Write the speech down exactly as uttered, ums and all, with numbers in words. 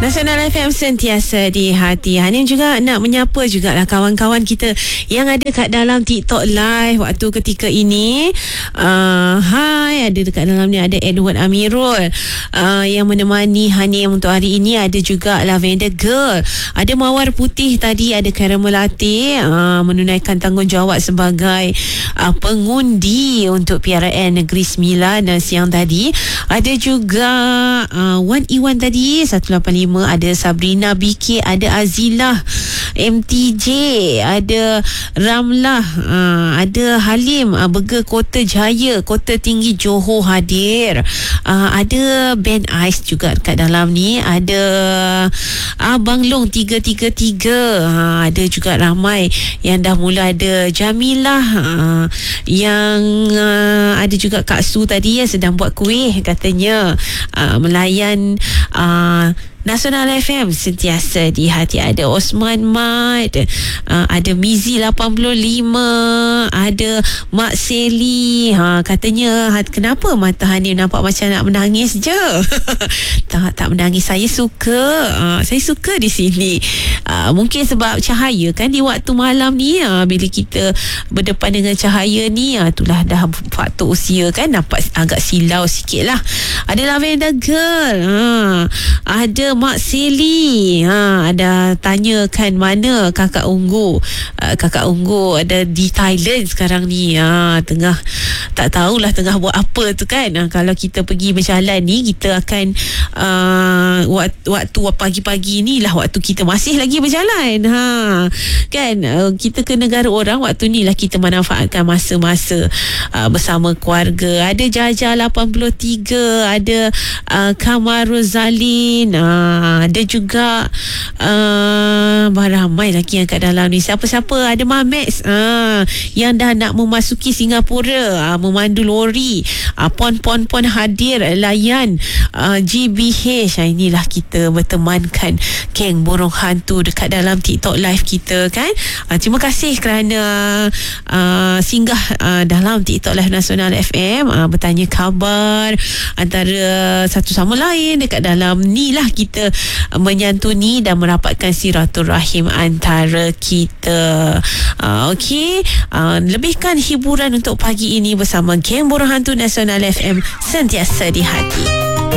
Nasional F M sentiasa di hati. Hanim juga nak menyapa jugalah kawan-kawan kita yang ada kat dalam TikTok live waktu ketika ini. Uh, hai, ada dekat dalam ni ada Edward Amirul uh, yang menemani Hanim untuk hari ini. Ada juga Lavender Girl, ada Mawar Putih tadi, ada Caramel Latte uh, menunaikan tanggungjawab sebagai uh, pengundi untuk P R N Negeri Sembilan dan siang tadi. Ada juga uh, Wan Iwan tadi seratus lapan puluh lima, ada Sabrina B K, ada Azilah M T J, ada Ramlah, uh, ada Halim uh, Burger Kota Jaya, Kota Tinggi Johor hadir. Uh, ada Ben Ais juga kat dalam ni, ada Abang Long tiga tiga tiga, uh, ada juga ramai yang dah mula. Ada Jamilah, uh, yang uh, ada juga Kak Su tadi yang sedang buat kuih katanya, uh, melayan uh, Nasional F M sentiasa di hati. Ada Osman Mat, uh, ada Mizi lapan puluh lima, ada Mak Seli. Ha, katanya, kenapa mata Hanim nampak macam nak menangis je? tak tak menangis, saya suka. Uh, saya suka di sini. Uh, mungkin sebab cahaya kan di waktu malam ni, uh, bila kita berdepan dengan cahaya ni, uh, itulah dah faktor usia kan, nampak agak silau sikit lah. Ada Lavender Girl, uh, ada Mak Seli, ha, ada tanyakan mana kakak Unggu. uh, kakak Unggu ada di Thailand sekarang ni, ha, tengah tak tahulah tengah buat apa tu kan. Ha, kalau kita pergi berjalan ni, kita akan uh, waktu, waktu pagi-pagi ni lah waktu kita masih lagi berjalan, ha, kan. Uh, kita ke negara orang, waktu ni lah kita manfaatkan masa-masa uh, bersama keluarga. Ada Jaja lapan puluh tiga, ada uh, Kamar Rozalin, uh, ada juga uh, ramai lagi yang kat dalam ni. Siapa-siapa? Ada Mamex uh, yang dah nak memasuki Singapura, uh, memandu lori. uh, Pon-pon-pon hadir layan uh, G B H. uh, Inilah kita bertemankan geng burung hantu dekat dalam TikTok live kita kan. uh, Terima kasih kerana uh, singgah uh, dalam TikTok live Nasional F M, uh, bertanya khabar antara satu sama lain dekat dalam ni lah. Kita menyantuni dan merapatkan silaturahim antara kita. uh, Okey, uh, lebihkan hiburan untuk pagi ini bersama geng burung hantu Nasional F M sentiasa di hati.